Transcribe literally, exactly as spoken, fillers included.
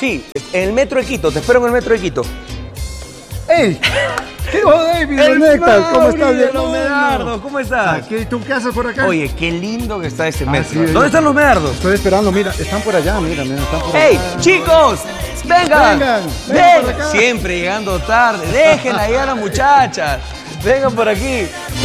sí, en el metro de Quito, te espero en el metro de Quito. ¡Ey! ¿Qué hubo, David? El Néctar, ¿cómo estás, Mauri de hermano? los Medardos, ¿cómo estás? Aquí, ¿tú qué haces por acá? Oye, qué lindo que está ese metro. sí, ¿Dónde oye. están los Medardos? Estoy esperando, mira, están por allá, mira, mira, están por ¡Ey, allá. chicos! ¡Vengan! Vengan, Ven. vengan por acá. Siempre llegando tarde. Dejen ahí a las muchachas. Vengan por aquí.